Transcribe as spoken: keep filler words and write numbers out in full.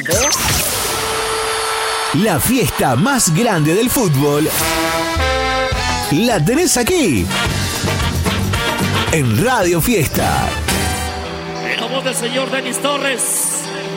tiempo. La fiesta más grande del fútbol la tenés aquí, en Radio Fiesta. En la voz del señor Denis Torres.